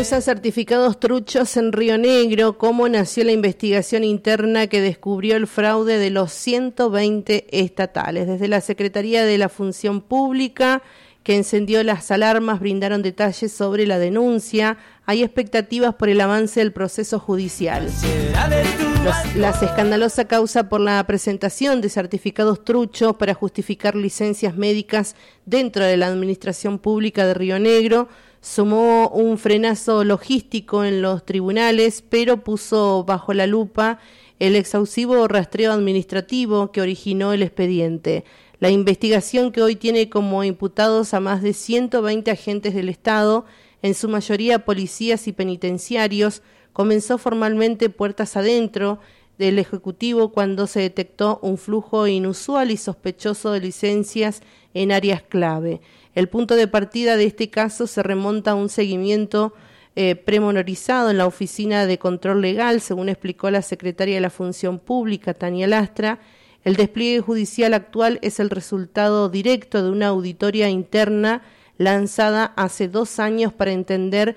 Causa certificados truchos en Río Negro. ¿Cómo nació la investigación interna que descubrió el fraude de los 120 estatales? Desde la Secretaría de la Función Pública, que encendió las alarmas, brindaron detalles sobre la denuncia. Hay expectativas por el avance del proceso judicial. La escandalosa causa por la presentación de certificados truchos para justificar licencias médicas dentro de la Administración Pública de Río Negro sumó un frenazo logístico en los tribunales, pero puso bajo la lupa el exhaustivo rastreo administrativo que originó el expediente. La investigación, que hoy tiene como imputados a más de 120 agentes del Estado, en su mayoría policías y penitenciarios, comenzó formalmente puertas adentro del Ejecutivo cuando se detectó un flujo inusual y sospechoso de licencias en áreas clave. El punto de partida de este caso se remonta a un seguimiento premenorizado en la Oficina de Control Legal, según explicó la secretaria de la Función Pública, Tania Lastra. El despliegue judicial actual es el resultado directo de una auditoría interna lanzada hace 2 años para entender